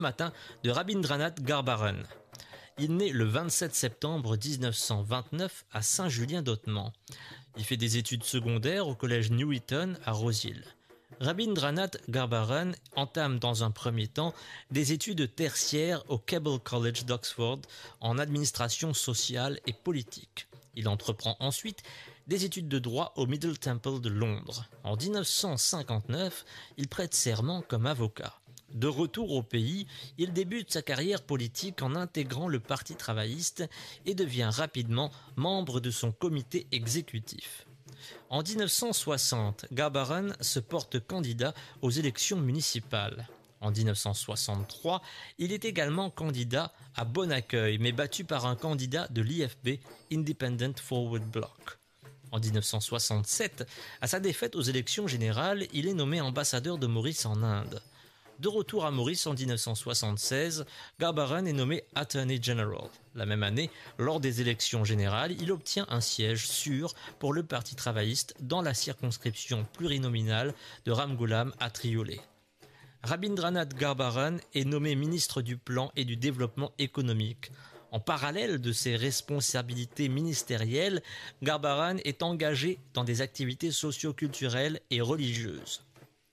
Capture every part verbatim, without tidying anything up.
matin de Rabindranath Garbaran. Il naît le vingt-sept septembre dix-neuf cent vingt-neuf à Saint-Julien d'Ottemans. Il fait des études secondaires au collège Newington à Rosehill. Rabindranath Garbaran entame dans un premier temps des études tertiaires au Keble College d'Oxford en administration sociale et politique. Il entreprend ensuite des études de droit au Middle Temple de Londres. En dix-neuf cent cinquante-neuf, il prête serment comme avocat. De retour au pays, il débute sa carrière politique en intégrant le Parti travailliste et devient rapidement membre de son comité exécutif. En dix-neuf cent soixante, Garbaran se porte candidat aux élections municipales. En dix-neuf cent soixante-trois, il est également candidat à Bon Accueil, mais battu par un candidat de l'I F B, Independent Forward Bloc. En dix-neuf cent soixante-sept, à sa défaite aux élections générales, il est nommé ambassadeur de Maurice en Inde. De retour à Maurice en dix-neuf cent soixante-seize, Garbaran est nommé Attorney General. La même année, lors des élections générales, il obtient un siège sûr pour le Parti travailliste dans la circonscription plurinominale de Ramgoolam à Triolet. Rabindranath Garbaran est nommé ministre du Plan et du Développement économique. En parallèle de ses responsabilités ministérielles, Garbaran est engagé dans des activités socio-culturelles et religieuses.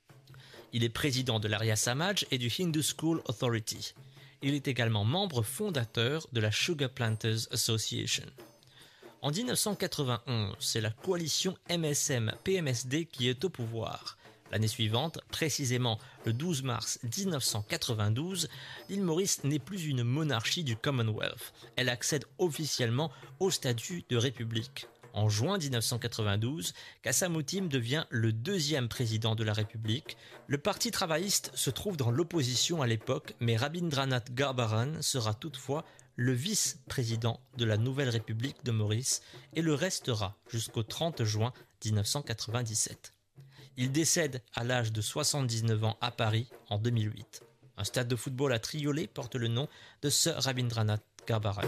Il est président de l'Arya Samaj et du Hindu School Authority. Il est également membre fondateur de la Sugar Planters Association. En dix-neuf cent quatre-vingt-onze, c'est la coalition M S M P M S D qui est au pouvoir. L'année suivante, précisément le douze mars dix-neuf cent quatre-vingt-douze, l'île Maurice n'est plus une monarchie du Commonwealth. Elle accède officiellement au statut de république. En juin dix-neuf cent quatre-vingt-douze, Kassamoutim devient le deuxième président de la République. Le Parti travailliste se trouve dans l'opposition à l'époque, mais Rabindranath Garbaran sera toutefois le vice-président de la nouvelle République de Maurice et le restera jusqu'au trente juin dix-neuf cent quatre-vingt-dix-sept. Il décède à l'âge de soixante-dix-neuf ans à Paris en deux mille huit. Un stade de football à Triolet porte le nom de Sir Rabindranath Garbaran.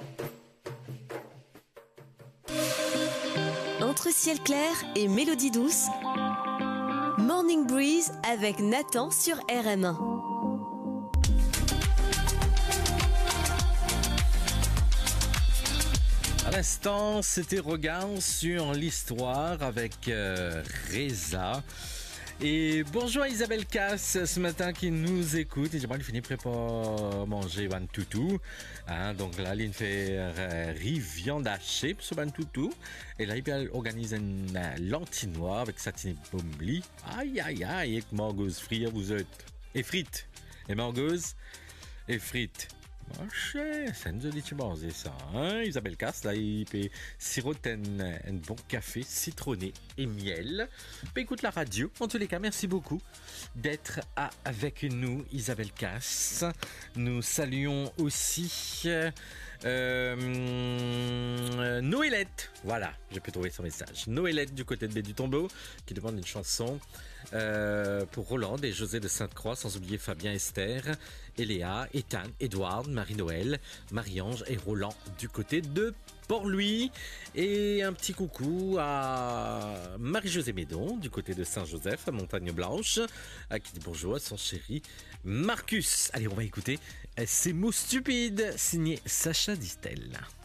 Entre ciel clair et mélodie douce, Morning Breeze avec Nathan sur R M un. À l'instant, c'était Regard sur l'histoire avec euh, Reza. Et bonjour à Isabelle Casse ce matin qui nous écoute. Et j'aimerais finir pour manger Van Toutou. Hein, donc là, il fait euh, riz viande hachée pour ce Van Toutou. Et là, il organise un euh, lentinois avec satine bombli. Aïe, aïe, aïe, et margose frire, vous êtes. Et frites. Et margose et frites. Moche, ça nous a dit c'est ça, hein? Isabelle Casse, là, il peut siroter un, un bon café citronné et miel. Puis écoute la radio. En tous les cas, merci beaucoup d'être à, avec nous, Isabelle Casse. Nous saluons aussi euh, euh, Noëlette. Voilà, je peux trouver son message. Noëlette du côté de Baie du Tombeau qui demande une chanson euh, pour Roland et José de Sainte-Croix, sans oublier Fabien, Esther, Eléa, Ethan, Edouard, Marie-Noël, Marie-Ange et Roland du côté de Port-Louis. Et un petit coucou à Marie-Josée Médon du côté de Saint-Joseph à Montagne-Blanche, à qui dit bonjour à son chéri Marcus. Allez, on va écouter Ces mots stupides, signé Sacha Distel.